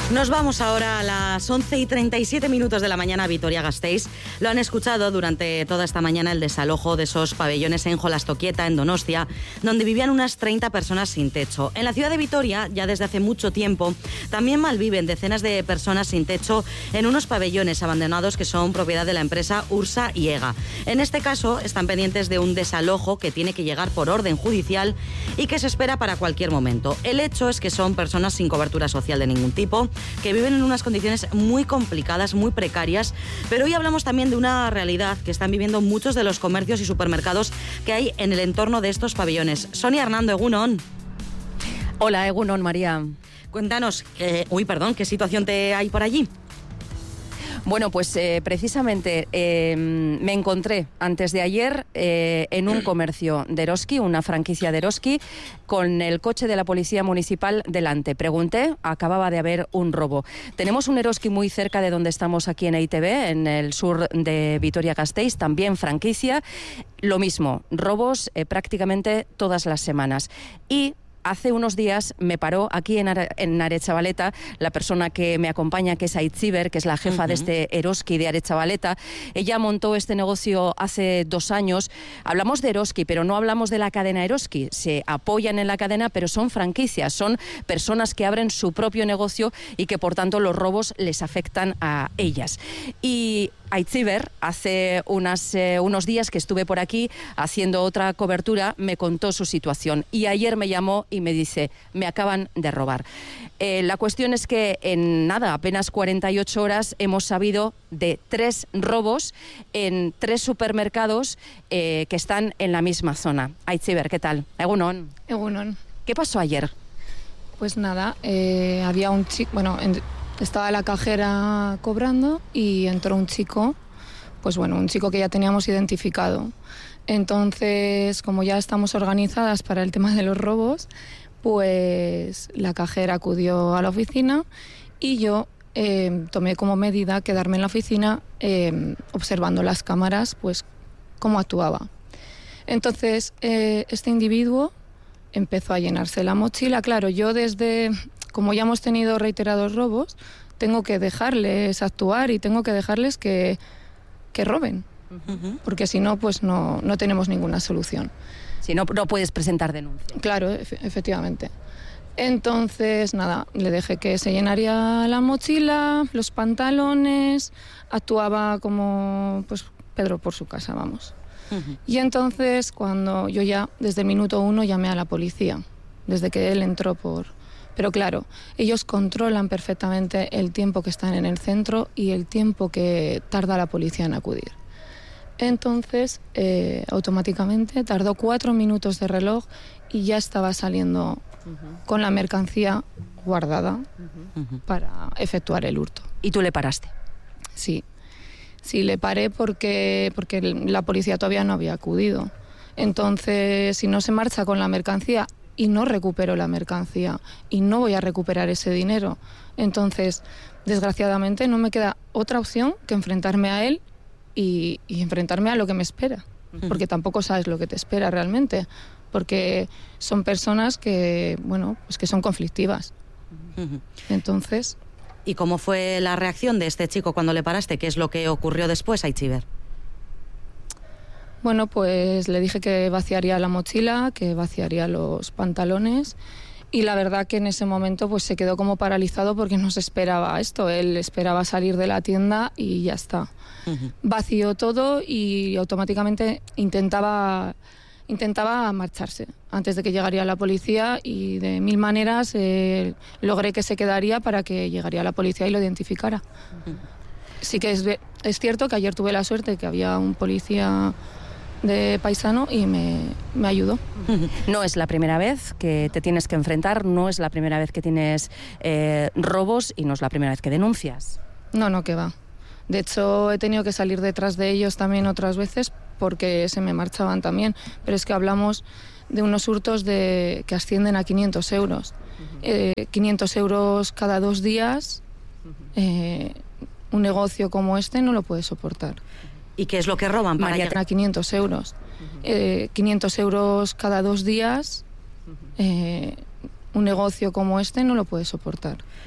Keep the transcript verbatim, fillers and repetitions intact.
Nos vamos ahora a las once y treinta y siete minutos de la mañana a Vitoria-Gasteiz. Lo han escuchado durante toda esta mañana el desalojo de esos pabellones en Jolastoquieta, en Donostia, donde vivían unas treinta personas sin techo. En la ciudad de Vitoria, ya desde hace mucho tiempo, también malviven decenas de personas sin techo en unos pabellones abandonados que son propiedad de la empresa Ursa y EGA. En este caso, están pendientes de un desalojo que tiene que llegar por orden judicial y que se espera para cualquier momento. El hecho es que son personas sin cobertura social de ningún tipo, que viven en unas condiciones muy complicadas, muy precarias, pero hoy hablamos también de una realidad que están viviendo muchos de los comercios y supermercados que hay en el entorno de estos pabellones. Sonia Hernando, Egunon. Hola, Egunon, María. Cuéntanos, eh, uy, perdón, ¿qué situación te hay por allí? Bueno, pues eh, precisamente eh, me encontré antes de ayer eh, en un comercio de Eroski, una franquicia de Eroski, con el coche de la policía municipal delante. Pregunté, acababa de haber un robo. Tenemos un Eroski muy cerca de donde estamos aquí en E I T V, en el sur de Vitoria-Gasteiz, también franquicia. Lo mismo, robos eh, prácticamente todas las semanas. Y hace unos días me paró aquí en, Are- en Aretxabaleta la persona que me acompaña, que es Aitziber, que es la jefa uh-huh. de este Eroski de Aretxabaleta. Ella montó este negocio hace dos años. Hablamos de Eroski, pero no hablamos de la cadena Eroski. Se apoyan en la cadena, pero son franquicias, son personas que abren su propio negocio y que por tanto los robos les afectan a ellas. Y Aitziber, hace unas, eh, unos días que estuve por aquí haciendo otra cobertura, me contó su situación y ayer me llamó y me dice, me acaban de robar. Eh, la cuestión es que en nada, apenas cuarenta y ocho horas hemos sabido de tres robos en tres supermercados eh, que están en la misma zona. Aitziber, ¿qué tal? Egunon. Egunon. ¿Qué pasó ayer? Pues nada, eh, había un chico, bueno, en, estaba la cajera cobrando y entró un chico, pues bueno, un chico que ya teníamos identificado. Entonces, como ya estamos organizadas para el tema de los robos, pues la cajera acudió a la oficina y yo eh, tomé como medida quedarme en la oficina eh, observando las cámaras, pues cómo actuaba. Entonces, eh, este individuo empezó a llenarse la mochila. Claro, yo desde, como ya hemos tenido reiterados robos, tengo que dejarles actuar y tengo que dejarles que, que roben. Uh-huh. Porque si no, pues no, no tenemos ninguna solución. Si no, no puedes presentar denuncia. Claro, efe- efectivamente. Entonces, nada, le dejé que se llenaría la mochila, los pantalones, actuaba como pues Pedro por su casa, vamos. Uh-huh. Y entonces, cuando yo ya, desde el minuto uno, llamé a la policía, desde que él entró por... Pero claro, ellos controlan perfectamente el tiempo que están en el centro y el tiempo que tarda la policía en acudir. Entonces, eh, automáticamente tardó cuatro minutos de reloj y ya estaba saliendo uh-huh. con la mercancía guardada uh-huh. para efectuar el hurto. ¿Y tú le paraste? Sí, sí le paré porque, porque la policía todavía no había acudido. Entonces, si no se marcha con la mercancía y no recupero la mercancía y no voy a recuperar ese dinero, entonces, desgraciadamente, no me queda otra opción que enfrentarme a él Y, y enfrentarme a lo que me espera, porque tampoco sabes lo que te espera realmente, porque son personas que, bueno, pues que son conflictivas. Entonces... ¿Y cómo fue la reacción de este chico cuando le paraste? ¿Qué es lo que ocurrió después, Aitziber? Bueno, pues le dije que vaciaría la mochila, que vaciaría los pantalones. Y la verdad que en ese momento pues se quedó como paralizado porque no se esperaba esto. Él esperaba salir de la tienda y ya está. Uh-huh. Vació todo y automáticamente intentaba, intentaba marcharse antes de que llegaría la policía y de mil maneras eh, logré que se quedaría para que llegaría la policía y lo identificara. Uh-huh. Sí que es, es cierto que ayer tuve la suerte que había un policía de paisano y me, me ayudó. No es la primera vez que te tienes que enfrentar, no es la primera vez que tienes eh, robos y no es la primera vez que denuncias. No, no, que va. De hecho, he tenido que salir detrás de ellos también otras veces porque se me marchaban también. Pero es que hablamos de unos hurtos de, que ascienden a quinientos euros. Uh-huh. Eh, quinientos euros cada dos días, uh-huh. eh, un negocio como este no lo puede soportar. ¿Y qué es lo que roban para llegar a quinientos euros? Uh-huh. Eh, quinientos euros cada dos días, uh-huh. eh, un negocio como este no lo puede soportar.